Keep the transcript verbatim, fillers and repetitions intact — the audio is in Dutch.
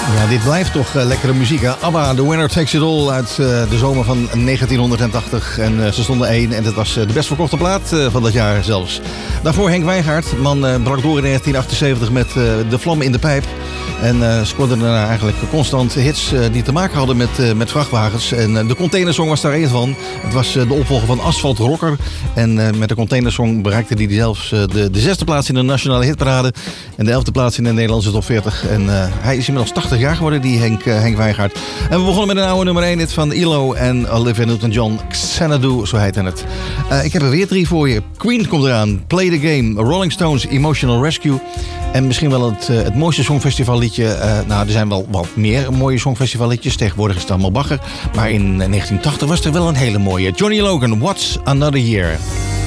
Ja, dit blijft toch uh, lekkere muziek, hè? ABBA, The Winner Takes It All uit uh, de zomer van negentienhonderdtachtig. En uh, ze stonden één en dat was uh, de best verkochte plaat uh, van dat jaar zelfs. Daarvoor Henk Wijngaard. Man uh, brak door in negentien achtenzeventig met uh, De Vlam in de Pijp. En uh, scoorde daarna eigenlijk constant hits uh, die te maken hadden met, uh, met vrachtwagens. En uh, de Containersong was daar één van. Het was uh, de opvolger van Asphalt Rocker. En uh, met de Containersong bereikte hij zelfs uh, de, de zesde plaats in de nationale hitparade. En de elfde plaats in de Nederlandse top veertig. En uh, hij is inmiddels tachtig jaar geworden, die Henk, uh, Henk Wijngaard. En we begonnen met een oude nummer één hit van E L O en Olivia Newton-John. Xanadu, zo heet het. Uh, ik heb er weer drie voor je. Queen komt eraan. Play the Game. Rolling Stones, Emotional Rescue. En misschien wel het, uh, het mooiste songfestivalliedje. Uh, nou, er zijn wel wat meer mooie songfestivalliedjes. Tegenwoordig is het allemaal bagger. Maar in negentien tachtig was er wel een hele mooie. Johnny Logan, What's Another Year?